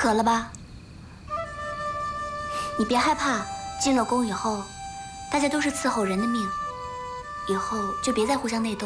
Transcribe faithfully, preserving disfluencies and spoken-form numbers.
渴了吧？你别害怕，进了宫以后，大家都是伺候人的命，以后就别再互相内斗。